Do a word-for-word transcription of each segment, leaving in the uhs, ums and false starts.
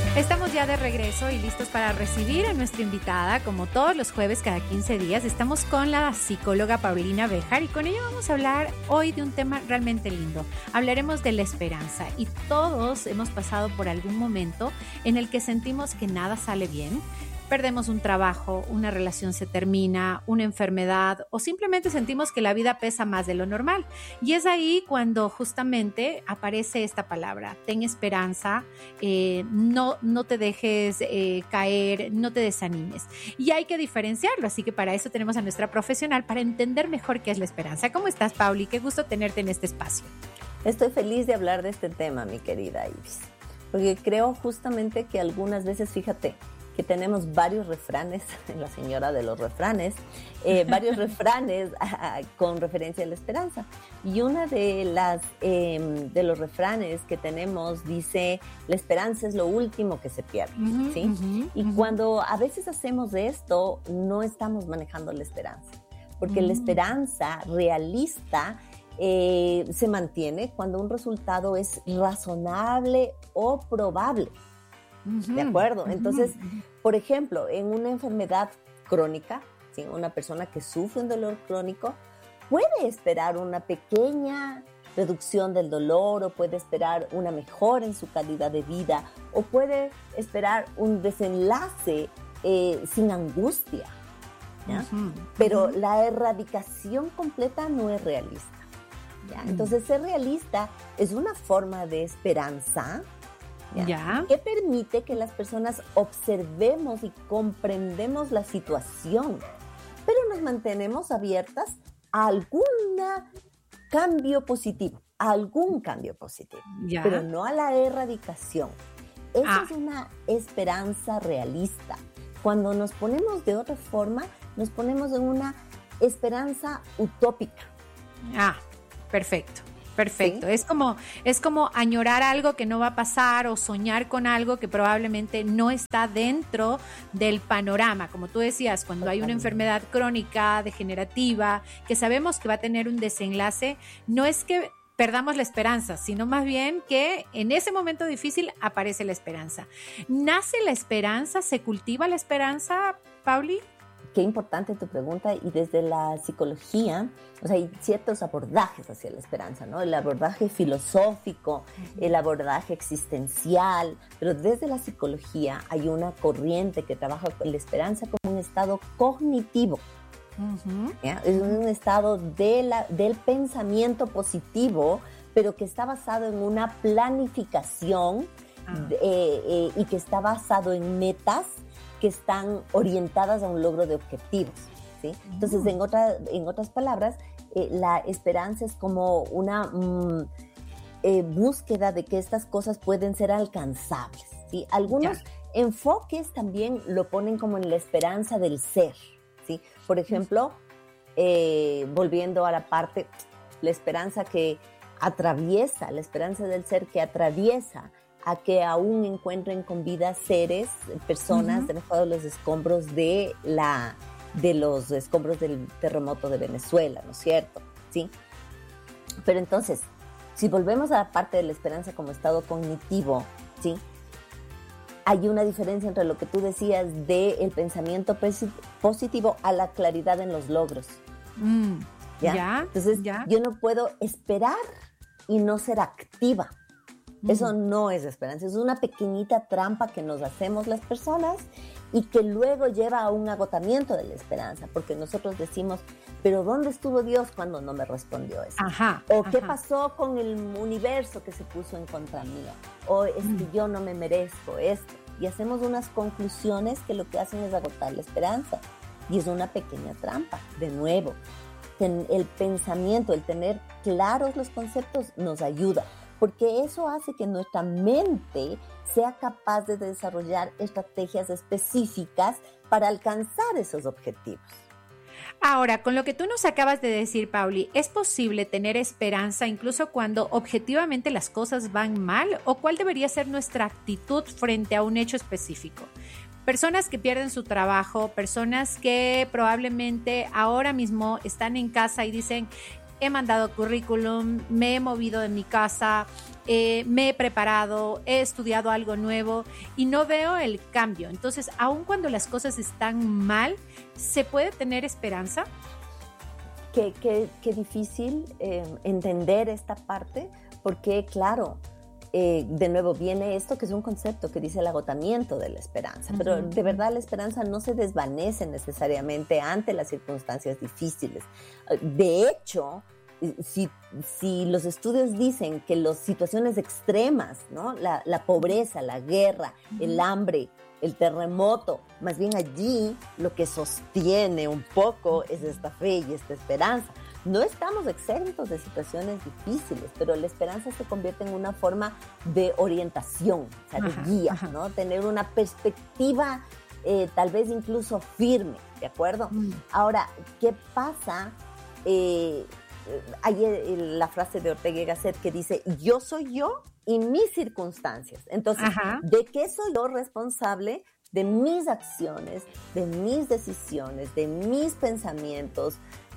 Estamos ya de regreso y listos para recibir a nuestra invitada. Como todos los jueves, cada quince días, estamos con la psicóloga Paulina Béjar y con ella vamos a hablar hoy de un tema realmente lindo. Hablaremos de la esperanza y todos hemos pasado por algún momento en el que sentimos que nada sale bien. Perdemos un trabajo, una relación se termina, una enfermedad o simplemente sentimos que la vida pesa más de lo normal. Y es ahí cuando justamente aparece esta palabra, ten esperanza, eh, no, no te dejes eh, caer, no te desanimes. Y hay que diferenciarlo, así que para eso tenemos a nuestra profesional para entender mejor qué es la esperanza. ¿Cómo estás, Pauli? Qué gusto tenerte en este espacio. Estoy feliz de hablar de este tema, mi querida Iris, porque creo justamente que algunas veces, fíjate, que tenemos varios refranes, la señora de los refranes, eh, varios refranes a, a, con referencia a la esperanza. Y una de las eh, de los refranes que tenemos dice, la esperanza es lo último que se pierde, uh-huh, ¿sí? Uh-huh, y uh-huh. Cuando a veces hacemos de esto, no estamos manejando la esperanza, porque uh-huh. la esperanza realista eh, se mantiene cuando un resultado es razonable o probable. ¿De acuerdo? Entonces, por ejemplo, en una enfermedad crónica, ¿sí? Una persona que sufre un dolor crónico puede esperar una pequeña reducción del dolor o puede esperar una mejora en su calidad de vida o puede esperar un desenlace eh, sin angustia, ¿ya? Uh-huh. Pero uh-huh. la erradicación completa no es realista, ¿ya? Uh-huh. Entonces, ser realista es una forma de esperanza, ¿Ya? ¿Ya? que permite que las personas observemos y comprendemos la situación, pero nos mantenemos abiertas a algún cambio positivo, a algún cambio positivo, ¿Ya? pero no a la erradicación. Esa ah. es una esperanza realista. Cuando nos ponemos de otra forma, nos ponemos en una esperanza utópica. Ah, perfecto. Perfecto, ¿Sí? es como es como añorar algo que no va a pasar o soñar con algo que probablemente no está dentro del panorama. Como tú decías, cuando hay una enfermedad crónica, degenerativa, que sabemos que va a tener un desenlace, no es que perdamos la esperanza, sino más bien que en ese momento difícil aparece la esperanza. ¿Nace la esperanza? ¿Se cultiva la esperanza, Pauli? Qué importante tu pregunta, y desde la psicología, o sea, hay ciertos abordajes hacia la esperanza, ¿no? El abordaje filosófico, uh-huh. el abordaje existencial, pero desde la psicología hay una corriente que trabaja con la esperanza como un estado cognitivo, uh-huh. ¿ya? Es un estado de la, del pensamiento positivo, pero que está basado en una planificación uh-huh. eh, eh, y que está basado en metas que están orientadas a un logro de objetivos, ¿sí? Entonces, en, otra, en otras palabras, eh, la esperanza es como una mm, eh, búsqueda de que estas cosas pueden ser alcanzables, ¿sí? Algunos ya. enfoques también lo ponen como en la esperanza del ser, ¿sí? Por ejemplo, eh, volviendo a la parte, la esperanza que atraviesa, la esperanza del ser que atraviesa a que aún encuentren con vida seres, personas, uh-huh. debajo de los escombros de la, de los escombros del terremoto de Venezuela, ¿no es cierto? ¿Sí? Pero entonces, si volvemos a la parte de la esperanza como estado cognitivo, ¿sí? Hay una diferencia entre lo que tú decías del pensamiento positivo a la claridad en los logros. Mm, ¿Ya? ¿Ya? Entonces, ¿Ya? yo no puedo esperar y no ser activa. Eso no es esperanza, es una pequeñita trampa que nos hacemos las personas y que luego lleva a un agotamiento de la esperanza, porque nosotros decimos, pero ¿dónde estuvo Dios cuando no me respondió eso? Ajá, o ajá. ¿qué pasó con el universo que se puso en contra mía? O es que mm. yo no me merezco esto. Y hacemos unas conclusiones que lo que hacen es agotar la esperanza. Y es una pequeña trampa. De nuevo, el pensamiento, el tener claros los conceptos nos ayuda, porque eso hace que nuestra mente sea capaz de desarrollar estrategias específicas para alcanzar esos objetivos. Ahora, con lo que tú nos acabas de decir, Pauli, ¿es posible tener esperanza incluso cuando objetivamente las cosas van mal? ¿O cuál debería ser nuestra actitud frente a un hecho específico? Personas que pierden su trabajo, personas que probablemente ahora mismo están en casa y dicen, he mandado currículum, me he movido de mi casa, eh, me he preparado, he estudiado algo nuevo y no veo el cambio. Entonces, aun cuando las cosas están mal, ¿se puede tener esperanza? Qué, qué, qué difícil eh, entender esta parte, porque claro, eh, de nuevo viene esto que es un concepto que dice el agotamiento de la esperanza, uh-huh. pero de verdad la esperanza no se desvanece necesariamente ante las circunstancias difíciles. De hecho, si, si los estudios dicen que las situaciones extremas, ¿no? la, la pobreza, la guerra, uh-huh. el hambre, el terremoto, más bien allí lo que sostiene un poco es esta fe y esta esperanza. No estamos exentos de situaciones difíciles, pero la esperanza se convierte en una forma de orientación, o sea, de ajá, guía, ajá. ¿no? Tener una perspectiva eh, tal vez incluso firme, ¿de acuerdo? Mm. Ahora, ¿qué pasa? Eh, hay la frase de Ortega y Gasset que dice, yo soy yo y mis circunstancias. Entonces, ajá. ¿de qué soy yo responsable? De mis acciones, de mis decisiones, de mis pensamientos,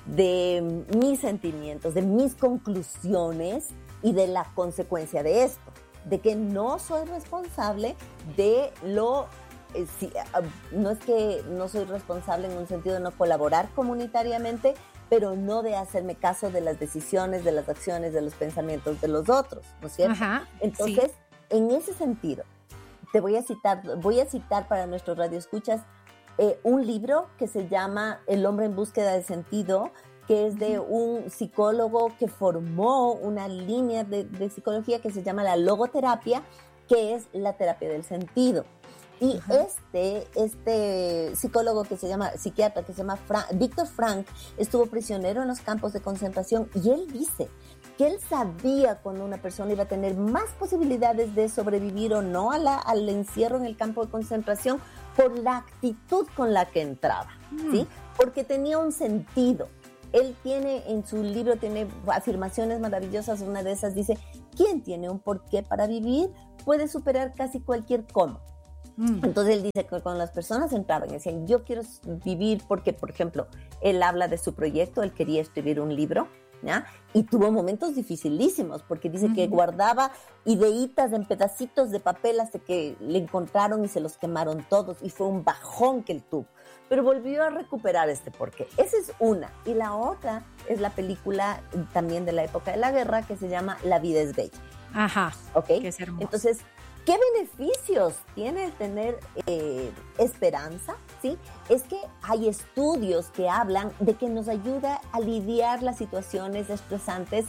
de mis sentimientos, de mis conclusiones y de la consecuencia de esto, de que no soy responsable de lo, eh, si, uh, no es que no soy responsable en un sentido de no colaborar comunitariamente, pero no de hacerme caso de las decisiones, de las acciones, de los pensamientos de los otros, ¿no es cierto? Ajá, entonces, sí. En ese sentido, te voy a citar, voy a citar para nuestros radioescuchas Eh, un libro que se llama El hombre en búsqueda de sentido, que es de un psicólogo que formó una línea de, de psicología que se llama la logoterapia, que es la terapia del sentido. Y uh-huh. este, este psicólogo que se llama, psiquiatra que se llama Frank, Víctor Frank, estuvo prisionero en los campos de concentración y él dice que él sabía cuando una persona iba a tener más posibilidades de sobrevivir o no a la, al encierro en el campo de concentración por la actitud con la que entraba, mm. ¿sí? Porque tenía un sentido. Él tiene, en su libro, tiene afirmaciones maravillosas. Una de esas dice, ¿quién tiene un porqué para vivir puede superar casi cualquier cómo? Mm. Entonces él dice que cuando las personas entraban y decían, yo quiero vivir porque, por ejemplo, él habla de su proyecto, él quería escribir un libro, ¿ya? Y tuvo momentos dificilísimos porque dice uh-huh. que guardaba ideitas en pedacitos de papel hasta que le encontraron y se los quemaron todos y fue un bajón que él tuvo, pero volvió a recuperar este porqué. Esa es una. Y la otra es la película también de la época de la guerra que se llama La vida es bella. Ajá, ¿ok? Que es hermoso. Entonces, ¿qué beneficios tiene el tener eh, esperanza? ¿Sí? Es que hay estudios que hablan de que nos ayuda a lidiar las situaciones estresantes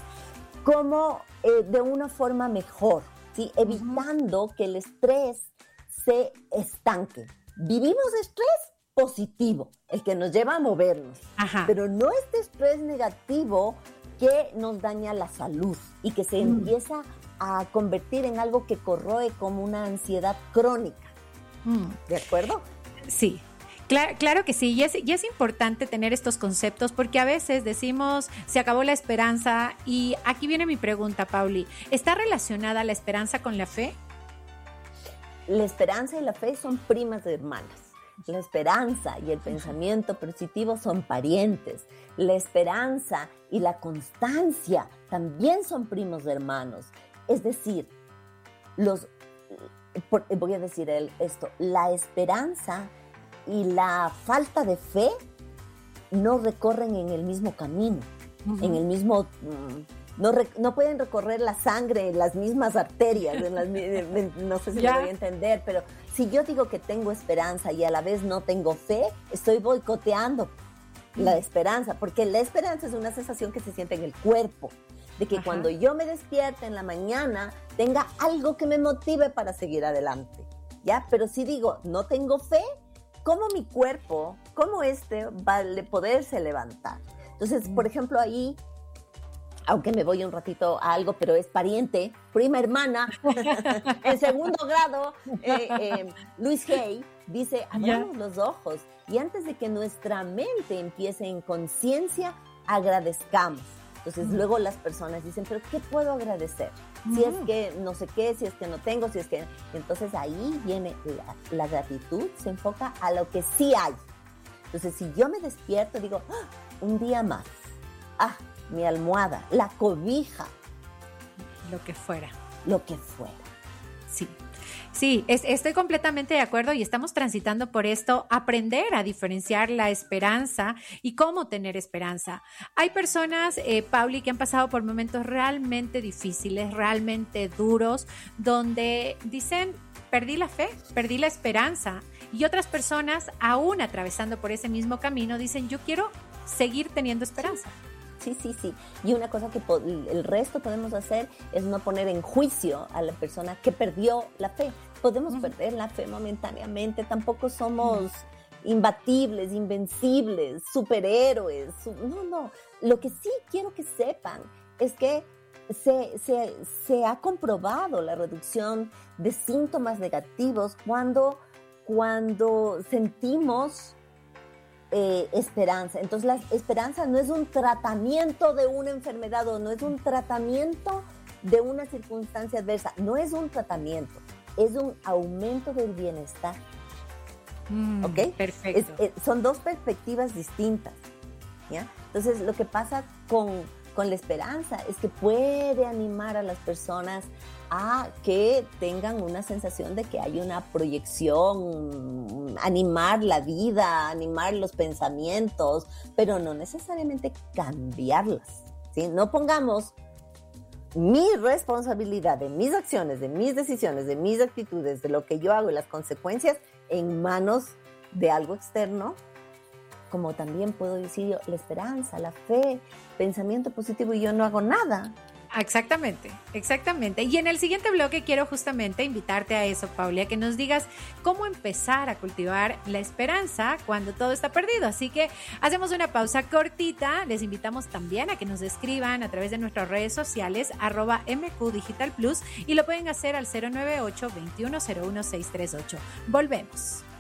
como eh, de una forma mejor, ¿sí? Evitando uh-huh. que el estrés se estanque. Vivimos estrés positivo, el que nos lleva a movernos, Ajá. pero no este estrés negativo que nos daña la salud y que se uh-huh. empieza a convertir en algo que corroe como una ansiedad crónica. Mm. ¿De acuerdo? Sí. Claro, claro que sí, y es, y es importante tener estos conceptos porque a veces decimos, se acabó la esperanza, y aquí viene mi pregunta, Pauli, ¿está relacionada la esperanza con la fe? La esperanza y la fe son primas hermanas. La esperanza y el pensamiento positivo son parientes. La esperanza y la constancia también son primos hermanos. Es decir, los, por, voy a decir el, esto, la esperanza y la falta de fe no recorren en el mismo camino, uh-huh. en el mismo, no, re, no pueden recorrer la sangre en las mismas arterias, en las, no sé si me voy a entender, pero si yo digo que tengo esperanza y a la vez no tengo fe, estoy boicoteando uh-huh. la esperanza, porque la esperanza es una sensación que se siente en el cuerpo, de que Ajá. cuando yo me despierte en la mañana tenga algo que me motive para seguir adelante, ¿ya? Pero si digo, no tengo fe, ¿cómo mi cuerpo, cómo este va a poderse levantar? Entonces, por ejemplo, ahí, aunque me voy un ratito a algo, pero es pariente, prima hermana, en segundo grado, eh, eh, Luis Hay dice, abramos los ojos y antes de que nuestra mente empiece en conciencia, agradezcamos. Entonces, uh-huh. luego las personas dicen, ¿pero qué puedo agradecer? Uh-huh. Si es que no sé qué, si es que no tengo, si es que... Entonces, ahí viene la, la gratitud, se enfoca a lo que sí hay. Entonces, si yo me despierto, digo, ¡ah! Un día más. Ah, mi almohada, la cobija. Lo que fuera. Lo que fuera. Sí. Sí, es, estoy completamente de acuerdo y estamos transitando por esto, aprender a diferenciar la esperanza y cómo tener esperanza. Hay personas, eh, Pauli, que han pasado por momentos realmente difíciles, realmente duros, donde dicen, perdí la fe, perdí la esperanza. Y otras personas, aún atravesando por ese mismo camino, dicen, yo quiero seguir teniendo esperanza. Sí, sí, sí. Y una cosa que el resto podemos hacer es no poner en juicio a la persona que perdió la fe. Podemos uh-huh. perder la fe momentáneamente, tampoco somos uh-huh. imbatibles, invencibles, superhéroes. No, no. Lo que sí quiero que sepan es que se, se, se ha comprobado la reducción de síntomas negativos cuando, cuando sentimos Eh, esperanza. Entonces la esperanza no es un tratamiento de una enfermedad o no es un tratamiento de una circunstancia adversa, no es un tratamiento, es un aumento del bienestar. Mm, ¿Ok? Perfecto. Es, es, son dos perspectivas distintas, ¿ya? Entonces lo que pasa con, con la esperanza es que puede animar a las personas a que tengan una sensación de que hay una proyección, animar la vida, animar los pensamientos, pero no necesariamente cambiarlas, ¿sí? No pongamos mi responsabilidad de mis acciones, de mis decisiones, de mis actitudes, de lo que yo hago y las consecuencias en manos de algo externo, como también puedo decir yo, la esperanza, la fe, pensamiento positivo y yo no hago nada. Exactamente, exactamente. Y en el siguiente bloque quiero justamente invitarte a eso, Pauli, a que nos digas cómo empezar a cultivar la esperanza cuando todo está perdido. Así que hacemos una pausa cortita. Les invitamos también a que nos escriban a través de nuestras redes sociales, arroba M Q Digital Plus, y lo pueden hacer al cero nueve ocho, veintiuno cero uno, seiscientos treinta y ocho. Volvemos.